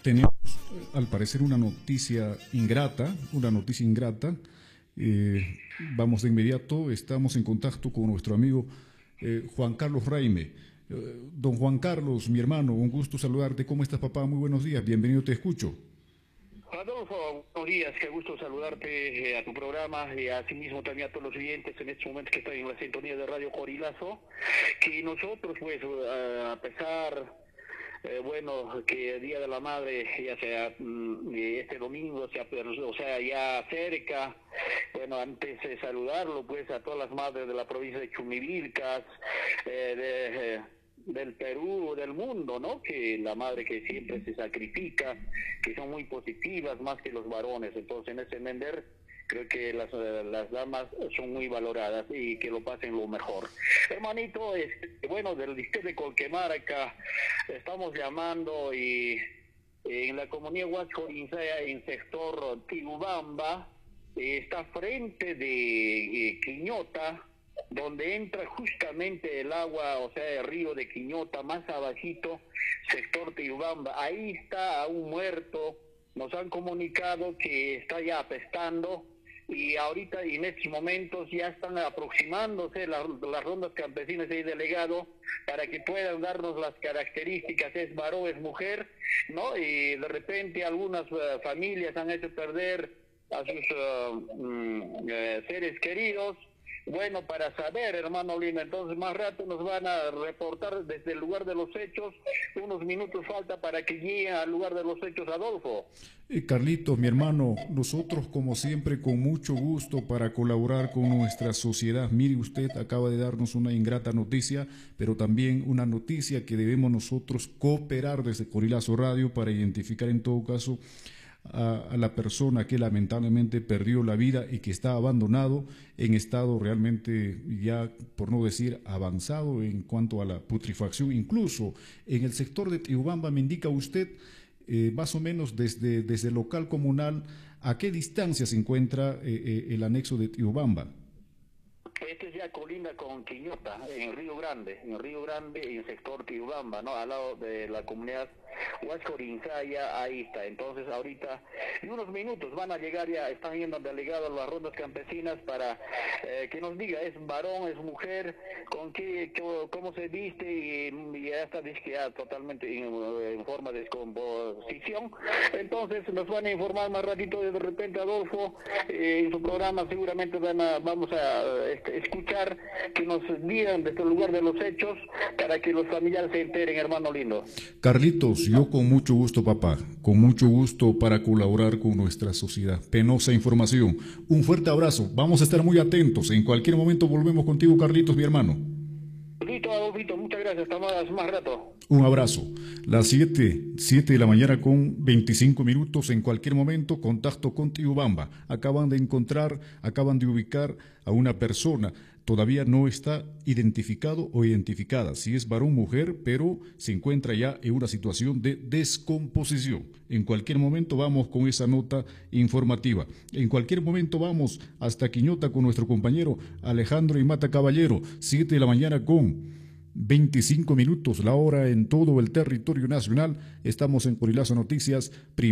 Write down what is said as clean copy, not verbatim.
Tenemos, al parecer, una noticia ingrata, vamos de inmediato, estamos en contacto con nuestro amigo Juan Carlos Raime. Don Juan Carlos, mi hermano, un gusto saludarte. ¿Cómo estás, papá? Muy buenos días, bienvenido, te escucho. Adolfo, buenos días, qué gusto saludarte a tu programa y asimismo también a todos los oyentes en estos momentos que están en la sintonía de Radio Corilazo, que nosotros pues a pesar, bueno, que el Día de la Madre ya sea este domingo, o sea, ya cerca, bueno, antes de saludarlo pues a todas las madres de la provincia de Chumivilcas, del Perú, del mundo, ¿no? Que la madre que siempre se sacrifica, que son muy positivas más que los varones. Entonces, en ese mender, creo que las damas son muy valoradas y que lo pasen lo mejor. Hermanito, bueno, del distrito de Colquemarca, estamos llamando y en la comunidad Huasco Insaya, en sector Tiubamba, está frente de Quiñota, donde entra justamente el agua, o sea, el río de Quiñota, más abajito, sector Tiubamba. Ahí está aún muerto, nos han comunicado que está ya apestando y ahorita en estos momentos ya están aproximándose las rondas campesinas y delegado para que puedan darnos las características, es varón, es mujer, ¿no? Y de repente algunas familias han hecho perder a sus seres queridos. Bueno, para saber, hermano lindo, entonces más rato nos van a reportar desde el lugar de los hechos. Unos minutos falta para que lleguen al lugar de los hechos, Adolfo. Carlitos, mi hermano, nosotros como siempre con mucho gusto para colaborar con nuestra sociedad. Mire, usted acaba de darnos una ingrata noticia, pero también una noticia que debemos nosotros cooperar desde Corilazo Radio para identificar en todo caso a la persona que lamentablemente perdió la vida y que está abandonado en estado realmente ya, por no decir avanzado en cuanto a la putrefacción. Incluso en el sector de Tiubamba, me indica usted, más o menos desde el local comunal, ¿a qué distancia se encuentra el anexo de Tiubamba? Este ya colinda con Quiñota, en Río Grande, en el sector Tiubamba, ¿no? Al lado de la comunidad Huasco Insaya, ahí está. Entonces ahorita, en unos minutos van a llegar, ya están yendo delegados las rondas campesinas para que nos diga, es varón, es mujer, cómo se viste y ya está ya totalmente en forma de descomposición. Entonces nos van a informar más ratito, de repente, Adolfo, en su programa seguramente vamos a escuchar que nos digan desde el lugar de los hechos para que los familiares se enteren, hermano lindo. Carlitos, yo con mucho gusto, papá, con mucho gusto para colaborar con nuestra sociedad. Penosa información. Un fuerte abrazo. Vamos a estar muy atentos. En cualquier momento volvemos contigo, Carlitos, mi hermano. Listo, Adolfito, muchas gracias. Hasta más rato. Un abrazo. Las 7 de la mañana con 25 minutos. En cualquier momento, contacto con Tiubamba. Acaban de ubicar a una persona. Todavía no está identificado o identificada si es varón o mujer, pero se encuentra ya en una situación de descomposición. En cualquier momento vamos con esa nota informativa. En cualquier momento vamos hasta Quiñota con nuestro compañero Alejandro Imata Caballero. 7 de la mañana con 25 minutos, la hora en todo el territorio nacional. Estamos en Corilazo Noticias.